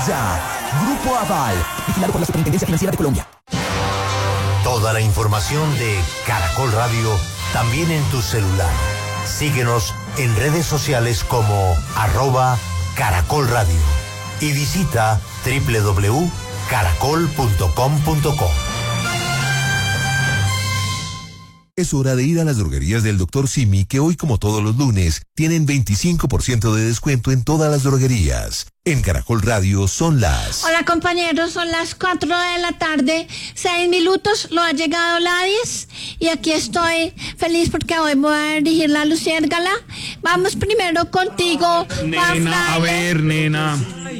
ya. Grupo Aval, vigilado por la Superintendencia Financiera de Colombia. Toda la información de Caracol Radio también en tu celular. Síguenos en redes sociales como @Caracol Radio y visita www.caracol.com.co. Es hora de ir a las droguerías del Dr. Simi, que hoy, como todos los lunes, tienen 25% de descuento en todas las droguerías. En Caracol Radio son las... Hola compañeros, son las 4 de la tarde, 6 minutos, lo ha llegado la 10 y aquí estoy feliz porque hoy voy a dirigir la Luciérgala. Vamos primero contigo, nena, a ver, nena.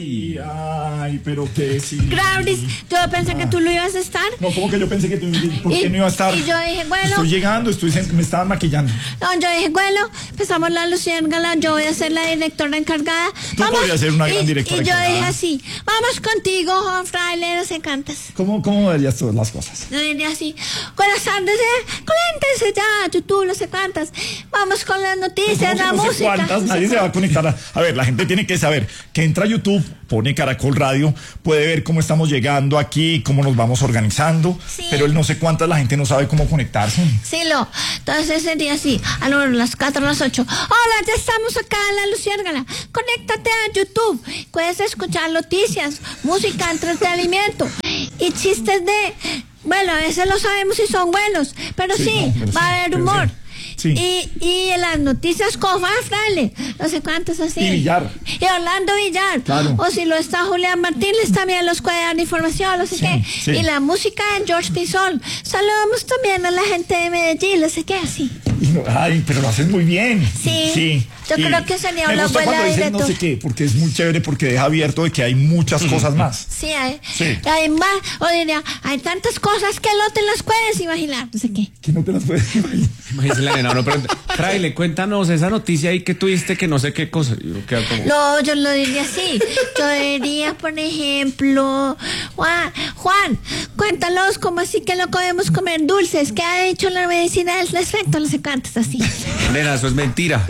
Ay, pero que sí. Graudis, yo pensé que tú lo ibas a estar. No, como que yo pensé que tú, ¿por qué no iba a estar? Y yo dije, bueno. Estoy llegando, me estaban maquillando. No, yo dije, bueno, empezamos la Luciérgala, yo voy a ser la directora encargada. Tú podrías ser una gran directora encargada. Y yo dije así, vamos contigo, Juan Fraile, no sé cantas. ¿Cómo verías todas las cosas? Yo diría así, buenas tardes, conéctense ya, YouTube, no sé cuántas. Vamos con las noticias, la música. No sé cuántas, nadie se va a conectar. A ver, la gente tiene que saber que entra a YouTube, pone Caracol Radio, puede ver cómo estamos llegando aquí, cómo nos vamos organizando, sí. Pero el no sé cuántas, la gente no sabe cómo conectarse. Sí, entonces sería así, a las 4, a las 8. Hola, ya estamos acá en la Luciérgala. Conéctate a YouTube, puedes escuchar noticias, música, entretenimiento y chistes bueno, a veces lo sabemos si son buenos, pero sí, va a haber humor. Sí. Y en las noticias con Juan Fraile, no sé cuántos así. Y Villar. Y Orlando Villar. Claro. O si lo está Julián Martínez, también los puede dar información, no sé qué. Sí. Y la música de George Pizol. Saludamos también a la gente de Medellín, no sé qué, así. Ay, pero lo hacen muy bien. Sí. Yo creo que sería una buena directora. No sé qué, porque es muy chévere, porque deja abierto de que hay muchas cosas más. Sí, hay más. O diría, hay tantas cosas que no te las puedes imaginar, no sé qué. Que no te las puedes imaginar. Imagínese la nena, pero Fraile, cuéntanos esa noticia ahí que tuviste que no sé qué cosa. No, yo lo diría así. Yo diría, por ejemplo, Juan, cuéntanos cómo así que no podemos comer dulces. ¿Qué ha hecho la medicina del efecto? No sé cuántas así. Nena, eso es mentira.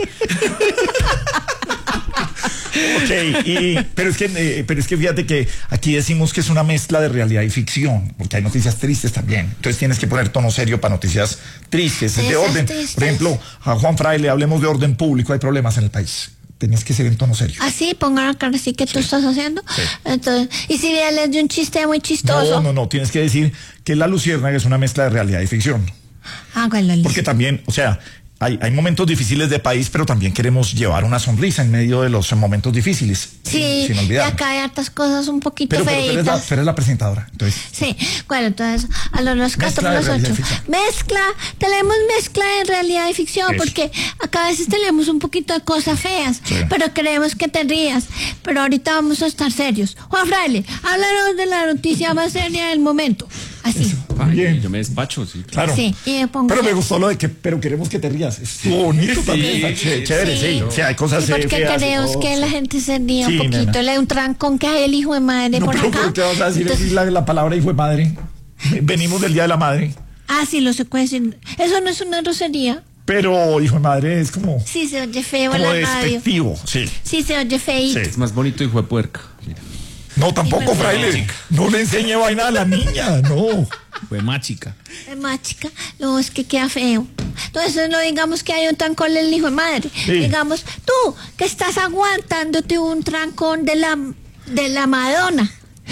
Ok, pero es que fíjate que aquí decimos que es una mezcla de realidad y ficción, porque hay noticias tristes también. Entonces tienes que poner tono serio para noticias tristes, de orden. Por ejemplo, a Juan Fraile, hablemos de orden público, hay problemas en el país. Tenías que ser en tono serio. Así, pongan acá así que tú estás haciendo. Sí. Entonces, y si él es de un chiste muy chistoso. No, tienes que decir que La Luciérnaga es una mezcla de realidad y ficción. Porque también, o sea, hay momentos difíciles de país, pero también queremos llevar una sonrisa en medio de los momentos difíciles. Sí, sin olvidar. Y acá hay hartas cosas un poquito feitas. Pero eres la presentadora, entonces. Sí, bueno, entonces, a los 4, a los 8. Tenemos mezcla de realidad y ficción, eso. Porque acá a veces tenemos un poquito de cosas feas, pero queremos que te rías. Pero ahorita vamos a estar serios. Juan Fraile, háblanos de la noticia más seria del momento. Así. Bien. Yo me despacho, sí. Claro. Sí, pero me gustó lo de que, pero queremos que te rías. Es bonito también. Está chévere, sí. O sea, hay cosas porque feas. Porque queremos que la gente se ría un poquito. Nena. Le da un trancón que hay el hijo de madre por acá. ¿Por qué vas a decir la palabra hijo de madre? Venimos del Día de la Madre. Sí, lo se puede decir. Eso no es una grosería. Pero hijo de madre es como... Sí, se oye feo como en la radio. Despectivo, sí. Sí, se oye feíto. Sí. Es más bonito hijo de puerca. No, tampoco, Fraile. No le enseñe vaina a la niña, no. Fue machica. No, es que queda feo. Entonces no digamos que hay un trancón del hijo de madre. Sí. Digamos, tú que estás aguantándote un trancón de la Madonna.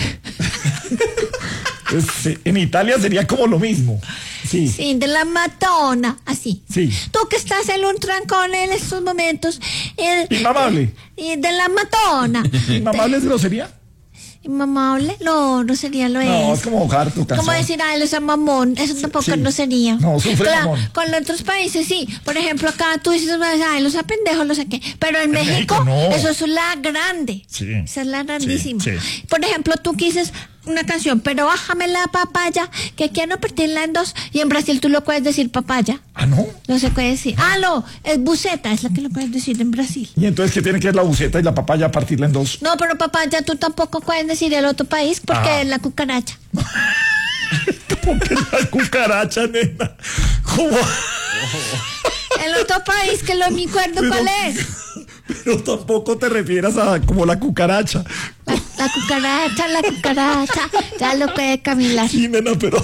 En Italia sería como lo mismo. Sí, de la Madonna, así. Sí. Tú que estás en un trancón en estos momentos. Inmamable. De la Madonna. ¿Inmamable es grosería? ¿Inmamable? No sería lo es. No, es como hojar tu canción. Como decir, él es mamón. Eso tampoco no sería. No, sufre mamón. Con los otros países sí. Por ejemplo, acá tú dices, los pendejos, no sé qué. Pero en México no. Eso es la grande. Sí. Esa es la grandísima. Sí. Por ejemplo, tú quises una canción, pero bájame la papaya, que quiero partirla en dos. Y en Brasil tú lo puedes decir papaya. ¿No? No se puede decir. No, es buceta, es la que lo puedes decir en Brasil. ¿Y entonces qué tiene que ser la buceta y la papaya partirla en dos? No, pero papaya tú tampoco puedes decir el otro país porque es la cucaracha. ¿Cómo que la cucaracha, nena? ¿Cómo? El otro país que no me acuerdo cuál es. Pero tampoco te refieras a como la cucaracha. La La cucaracha, ya lo puede caminar. Sí, nena, pero...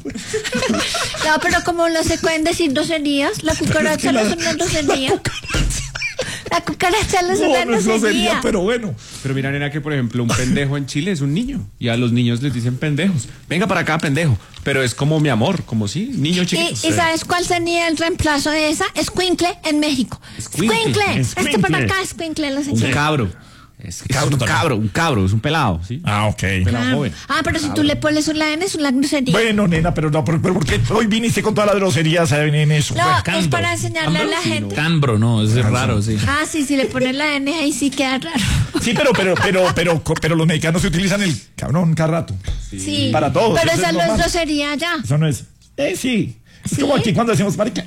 No, pero como no se pueden decir groserías, la cucaracha no es una grosería. La cucaracha no es una No es grosería, grosería. pero bueno. Pero mira, nena, que por ejemplo un pendejo en Chile es un niño. Y a los niños les dicen pendejos. Venga para acá, pendejo. Pero es como mi amor, como si, niño chiquito. ¿Y sabes cuál sería el reemplazo de esa? Escuincle en México. Escuincle. Este para acá, escuincle, lo sé. Un cabro. Es un cabro, es un pelado, ¿sí? Ah, ok. Pelado joven. Pero si tú le pones una N es una grosería. Bueno, nena, pero no, pero ¿por qué hoy viniste con todas las groserías en eso? No, es para enseñarle a la gente. Cambro, no, es raro, sí. Sí, si le pones la N ahí sí queda raro. Sí, pero los mexicanos se utilizan el cabrón cada rato. Sí. Para todos. Pero eso esa es no es normal. grosería ya. Eso no es. Sí. Es como aquí cuando decimos marica.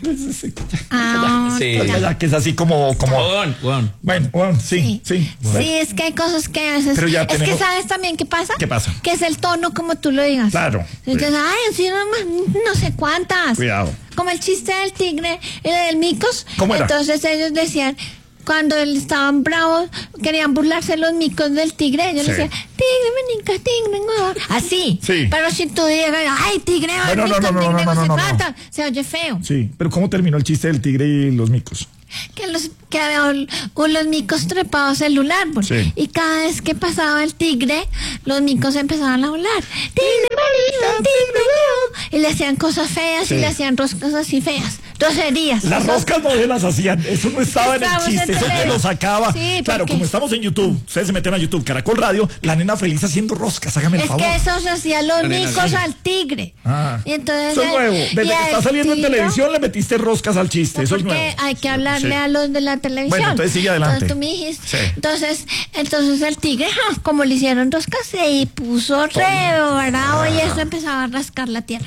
Sí. Que es así como. Juan. Bueno, sí. Sí, es que hay cosas que a veces. Pero ya es que tenemos- ¿sabes también qué pasa? ¿Qué pasa? Que es el tono como tú lo digas. Claro. Entonces, sí, no sé cuántas. Cuidado. Como el chiste del tigre y del micos. ¿Cómo era? Entonces ellos decían, cuando estaban bravos, querían burlarse los micos del tigre. Ellos Sí. decían, tigre, menica, tigre, no. Así. Sí. Pero si tú digas, ay, tigre, Bueno, mico, no, tigre, no, se no. trata. Se oye feo. Sí, pero ¿cómo terminó el chiste del tigre y los micos? Que había los micos trepados en un árbol. Sí. Y cada vez que pasaba el tigre, los micos empezaban a volar. Tigre marica, tigre no. Y le hacían cosas feas Sí. y le hacían roscas así feas. Groserías. Las Eso- roscas no se las hacían, eso no estaba en el Estábamos chiste, en eso te tele. lo sacaba. Sí, claro, porque- como estamos en YouTube, ustedes se meten a YouTube, Caracol Radio, la nena feliz haciendo roscas, hágame el Es favor. que eso se hacía los nena, micos sí. al tigre. Y entonces eso es nuevo, desde que está al saliendo en tigre- televisión le metiste roscas al chiste, eso es nuevo. Porque hay que hablarle Sí. a los de la televisión. Bueno, entonces sigue adelante. Entonces tú me dijiste. Sí. Entonces el tigre, como le hicieron roscas, se puso re bravo y eso empezaba a rascar la tierra.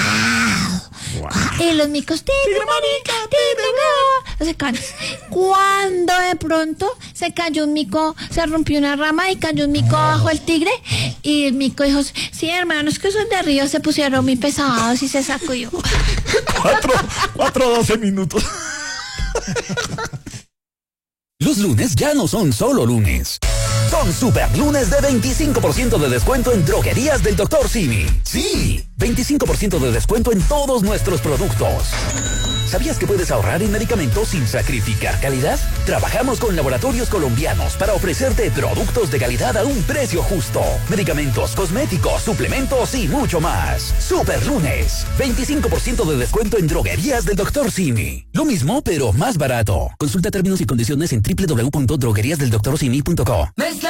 ¡Guau! Y los micos, tigre marica, tigre no. Se caen. Cuando de pronto se cayó un mico, se rompió una rama y cayó un mico bajo el tigre. Y el mico dijo, sí, hermanos, que esos de arriba se pusieron muy pesados y se sacudió. 4:12 minutos. Los lunes ya no son solo lunes. Son super lunes de 25% de descuento en droguerías del Dr. Simi. Sí, 25% de descuento en todos nuestros productos. ¿Sabías que puedes ahorrar en medicamentos sin sacrificar calidad? Trabajamos con laboratorios colombianos para ofrecerte productos de calidad a un precio justo. Medicamentos, cosméticos, suplementos y mucho más. Super lunes, 25% de descuento en droguerías del Dr. Simi. Lo mismo, pero más barato. Consulta términos y condiciones en www.drogueriasdeldoctorsimi.co.